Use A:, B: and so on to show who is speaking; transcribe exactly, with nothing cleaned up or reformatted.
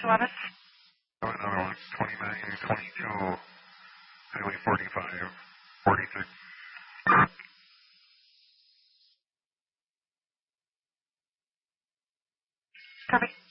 A: eleven.
B: Oh, another one. twenty-nine, twenty-two, Highway forty-five, forty-six.
A: Copy.